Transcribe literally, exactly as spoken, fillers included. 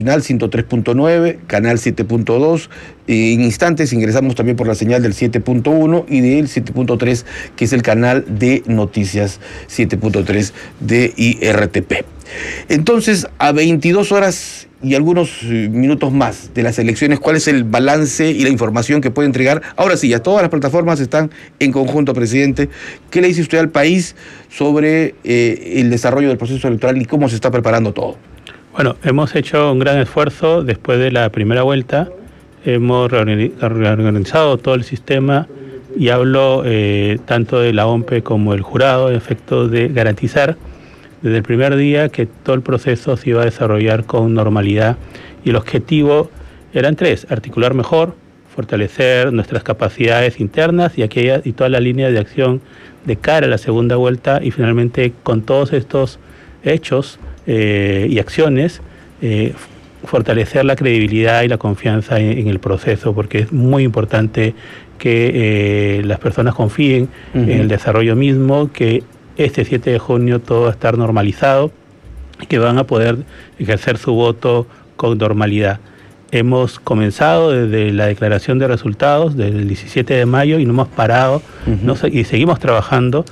Canal ciento tres punto nueve, canal siete punto dos, eh, en instantes ingresamos también por la señal del siete punto uno y del siete punto tres, que es el canal de noticias siete punto tres de I R T P. Entonces, a veintidós horas y algunos minutos más de las elecciones, ¿cuál es el balance y la información que puede entregar? Ahora sí, ya todas las plataformas están en conjunto, presidente. ¿Qué le dice usted al país sobre eh, el desarrollo del proceso electoral y cómo se está preparando todo? Bueno, hemos hecho un gran esfuerzo después de la primera vuelta. Hemos reorganizado todo el sistema y hablo eh, tanto de la O M P E como el jurado, en efecto, de garantizar desde el primer día que todo el proceso se iba a desarrollar con normalidad. Y el objetivo eran tres: articular mejor, fortalecer nuestras capacidades internas y, aquella, y toda la línea de acción de cara a la segunda vuelta, y finalmente con todos estos hechos eh, y acciones, eh, fortalecer la credibilidad y la confianza en, en el proceso, porque es muy importante que eh, las personas confíen uh-huh. en el desarrollo mismo, que este siete de junio todo va a estar normalizado y que van a poder ejercer su voto con normalidad. Hemos comenzado desde la declaración de resultados, desde el diecisiete de mayo, y no hemos parado uh-huh. no, y seguimos trabajando